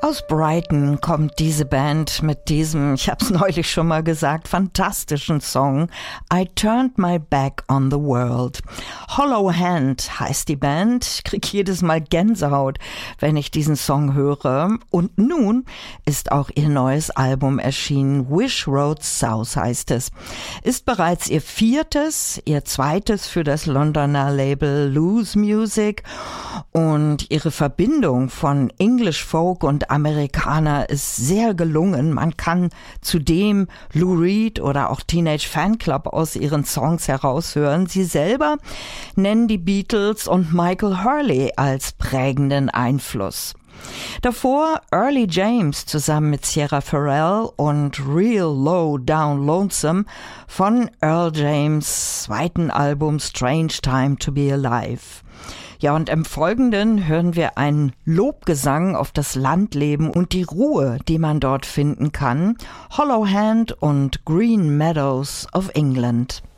Aus Brighton kommt diese Band mit diesem, ich habe es neulich schon mal gesagt, fantastischen Song I Turned My Back on the World. Hollow Hand heißt die Band. Ich kriege jedes Mal Gänsehaut, wenn ich diesen Song höre. Und nun ist auch ihr neues Album erschienen. Wish Road South heißt es. Ist bereits ihr zweites für das Londoner Label Loose Music. Und ihre Verbindung von English Folk und Amerikaner ist sehr gelungen. Man kann zudem Lou Reed oder auch Teenage Fanclub aus ihren Songs heraushören. Sie selber nennen die Beatles und Michael Hurley als prägenden Einfluss. Davor Early James zusammen mit Sierra Farrell und Real Low Down Lonesome von Earl James' zweiten Album Strange Time to Be Alive. Ja, und im Folgenden hören wir einen Lobgesang auf das Landleben und die Ruhe, die man dort finden kann. Hollow Hand und Green Meadows of England.